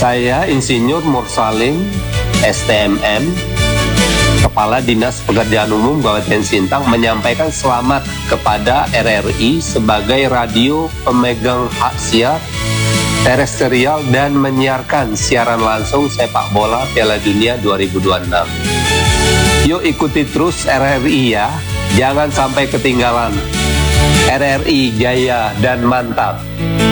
Saya Insinyur Mursalim, STMM, Kepala Dinas Pekerjaan Umum Kabupaten Sintang, menyampaikan selamat kepada RRI sebagai radio pemegang hak siar terestrial dan menyiarkan siaran langsung sepak bola Piala Dunia 2026. Yuk ikuti terus RRI ya, jangan sampai ketinggalan. RRI jaya dan mantap.